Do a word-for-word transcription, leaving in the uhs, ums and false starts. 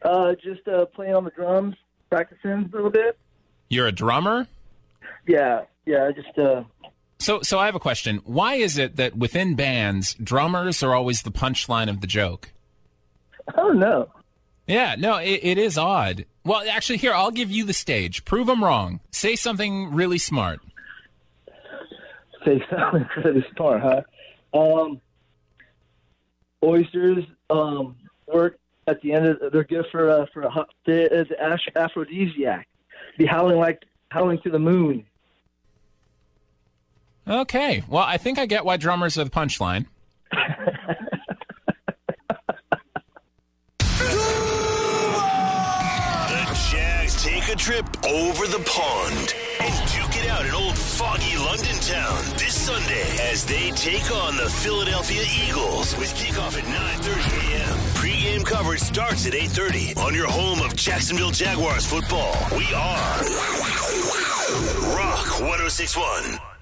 Uh, just uh, playing on the drums, practicing a little bit. You're a drummer? Yeah, yeah, just... Uh... So so I have a question. Why is it that within bands, drummers are always the punchline of the joke? I don't know. Yeah, no, it, it is odd. Well, actually, here, I'll give you the stage. Prove them wrong. Say something really smart. Say something really smart, huh? Um, oysters um, work at the end of... They're good for uh, for a, the, the aphrodisiac. Be howling like howling to the moon. Okay. Well, I think I get why drummers are the punchline. The Jags take a trip over the pond and duke it out in old foggy London town this Sunday as they take on the Philadelphia Eagles with kickoff at nine thirty a.m. Pre-game coverage starts at eight thirty on your home of Jacksonville Jaguars football. We are Rock one oh six point one.